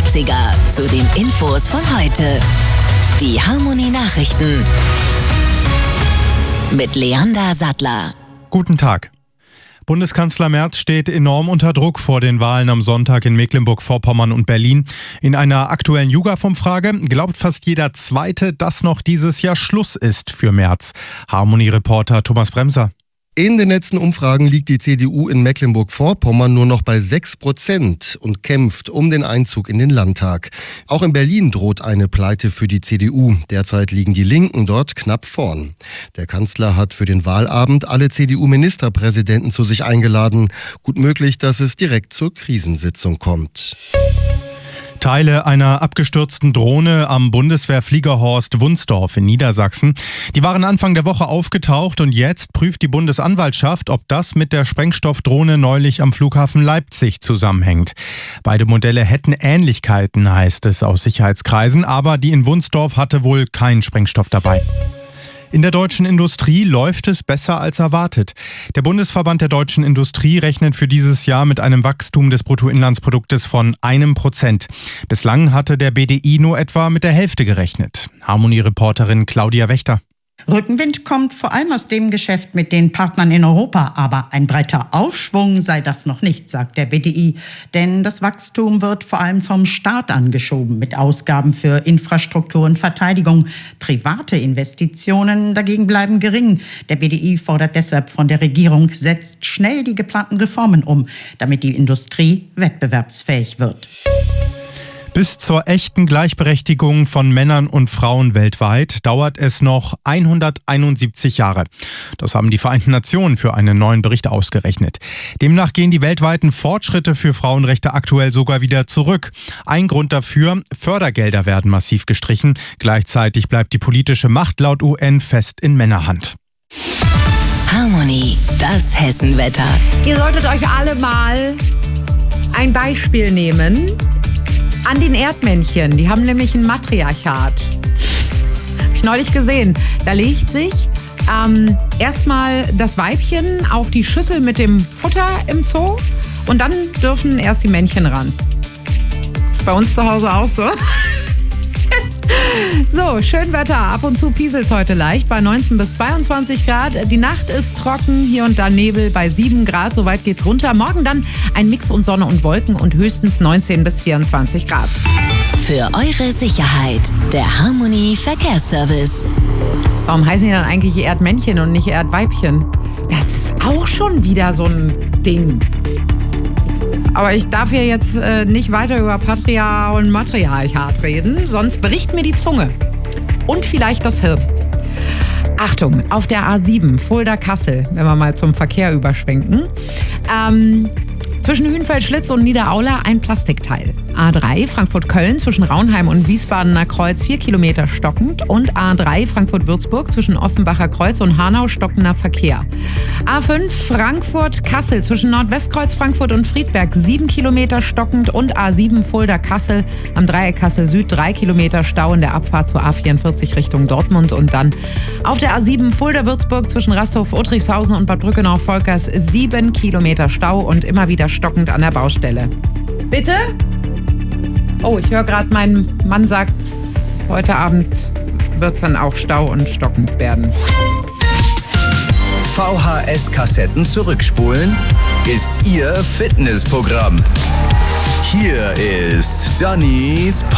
80er zu den Infos von heute. Die Harmonie Nachrichten mit Leander Sattler. Guten Tag. Bundeskanzler Merz steht enorm unter Druck vor den Wahlen am Sonntag in Mecklenburg-Vorpommern und Berlin. In einer aktuellen YouGov-Umfrage glaubt fast jeder Zweite, dass noch dieses Jahr Schluss ist für Merz. Harmonie-Reporter Thomas Bremser. In den letzten Umfragen liegt die CDU in Mecklenburg-Vorpommern nur noch bei 6% und kämpft um den Einzug in den Landtag. Auch in Berlin droht eine Pleite für die CDU. Derzeit liegen die Linken dort knapp vorn. Der Kanzler hat für den Wahlabend alle CDU-Ministerpräsidenten zu sich eingeladen. Gut möglich, dass es direkt zur Krisensitzung kommt. Teile einer abgestürzten Drohne am Bundeswehrfliegerhorst Wunsdorf in Niedersachsen. Die waren Anfang der Woche aufgetaucht und jetzt prüft die Bundesanwaltschaft, ob das mit der Sprengstoffdrohne neulich am Flughafen Leipzig zusammenhängt. Beide Modelle hätten Ähnlichkeiten, heißt es aus Sicherheitskreisen, aber die in Wunsdorf hatte wohl keinen Sprengstoff dabei. In der deutschen Industrie läuft es besser als erwartet. Der Bundesverband der deutschen Industrie rechnet für dieses Jahr mit einem Wachstum des Bruttoinlandsproduktes von 1%. Bislang hatte der BDI nur etwa mit der Hälfte gerechnet. Harmonie-Reporterin Claudia Wächter. Rückenwind kommt vor allem aus dem Geschäft mit den Partnern in Europa. Aber ein breiter Aufschwung sei das noch nicht, sagt der BDI. Denn das Wachstum wird vor allem vom Staat angeschoben mit Ausgaben für Infrastruktur und Verteidigung. Private Investitionen dagegen bleiben gering. Der BDI fordert deshalb von der Regierung, setzt schnell die geplanten Reformen um, damit die Industrie wettbewerbsfähig wird. Bis zur echten Gleichberechtigung von Männern und Frauen weltweit dauert es noch 171 Jahre. Das haben die Vereinten Nationen für einen neuen Bericht ausgerechnet. Demnach gehen die weltweiten Fortschritte für Frauenrechte aktuell sogar wieder zurück. Ein Grund dafür: Fördergelder werden massiv gestrichen. Gleichzeitig bleibt die politische Macht laut UN fest in Männerhand. Harmonie, das Hessenwetter. Ihr solltet euch alle mal ein Beispiel nehmen an den Erdmännchen. Die haben nämlich ein Matriarchat. Habe ich neulich gesehen. Da legt sich erstmal das Weibchen auf die Schüssel mit dem Futter im Zoo und dann dürfen erst die Männchen ran. Ist bei uns zu Hause auch so. So, schön Wetter. Ab und zu pieselt's heute leicht bei 19 bis 22 Grad. Die Nacht ist trocken, hier und da Nebel bei 7 Grad. So weit geht's runter. Morgen dann ein Mix und Sonne und Wolken und höchstens 19 bis 24 Grad. Für eure Sicherheit, der Harmonie Verkehrsservice. Warum heißen die dann eigentlich Erdmännchen und nicht Erdweibchen? Das ist auch schon wieder so ein Ding. Aber ich darf hier jetzt nicht weiter über Patria und Matriarchat reden, sonst bricht mir die Zunge. Und vielleicht das Hirn. Achtung, auf der A7 Fulda-Kassel, wenn wir mal zum Verkehr überschwenken. Zwischen Hünfeld-Schlitz und Niederaula ein Plastikteil. A3 Frankfurt-Köln zwischen Raunheim und Wiesbadener Kreuz 4 Kilometer stockend und A3 Frankfurt-Würzburg zwischen Offenbacher Kreuz und Hanau stockender Verkehr. A5 Frankfurt-Kassel zwischen Nordwestkreuz Frankfurt und Friedberg 7 Kilometer stockend und A7 Fulda-Kassel am Dreieck Kassel-Süd 3 Kilometer Stau in der Abfahrt zur A44 Richtung Dortmund und dann auf der A7 Fulda-Würzburg zwischen Rasthof-Uttrichshausen und Bad Brückenau-Volkers 7 Kilometer Stau und immer wieder stockend an der Baustelle. Bitte? Oh, ich höre gerade, mein Mann sagt, heute Abend wird es dann auch Stau und stockend werden. VHS-Kassetten zurückspulen ist Ihr Fitnessprogramm. Hier ist Dannys